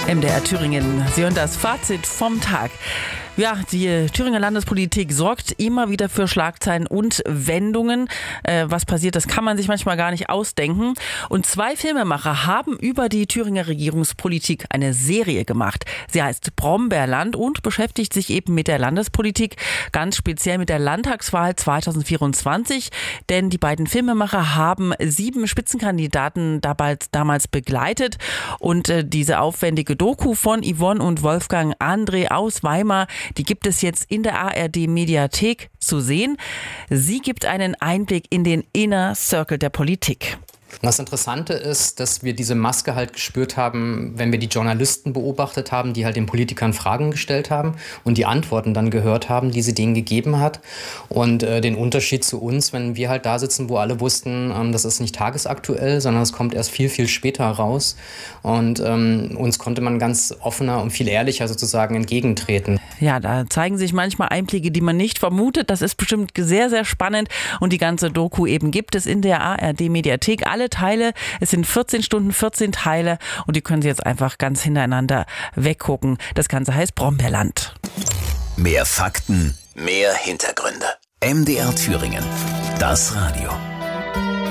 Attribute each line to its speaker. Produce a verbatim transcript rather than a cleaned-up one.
Speaker 1: M D R Thüringen. Sie hören das Fazit vom Tag. Ja, die Thüringer Landespolitik sorgt immer wieder für Schlagzeilen und Wendungen. Äh, was passiert, das kann man sich manchmal gar nicht ausdenken. Und zwei Filmemacher haben über die Thüringer Regierungspolitik eine Serie gemacht. Sie heißt Brombeerland und beschäftigt sich eben mit der Landespolitik, ganz speziell mit der Landtagswahl zwanzig vierundzwanzig. Denn die beiden Filmemacher haben sieben Spitzenkandidaten dabei, damals begleitet. Und äh, diese aufwendige Doku von Yvonne und Wolfgang André aus Weimar, die gibt es jetzt in der A R D-Mediathek zu sehen. Sie gibt einen Einblick in den Inner Circle der Politik.
Speaker 2: Das Interessante ist, dass wir diese Maske halt gespürt haben, wenn wir die Journalisten beobachtet haben, die halt den Politikern Fragen gestellt haben und die Antworten dann gehört haben, die sie denen gegeben hat. Und äh, den Unterschied zu uns, wenn wir halt da sitzen, wo alle wussten, ähm, das ist nicht tagesaktuell, sondern es kommt erst viel, viel später raus. Und ähm, uns konnte man ganz offener und viel ehrlicher sozusagen entgegentreten.
Speaker 1: Ja, da zeigen sich manchmal Einblicke, die man nicht vermutet. Das ist bestimmt sehr, sehr spannend. Und die ganze Doku eben gibt es in der A R D-Mediathek. Alle Teile, es sind vierzehn Stunden, vierzehn Teile und die können Sie jetzt einfach ganz hintereinander weggucken. Das Ganze heißt Brombeerland.
Speaker 3: Mehr Fakten, mehr Hintergründe. M D R Thüringen, das Radio.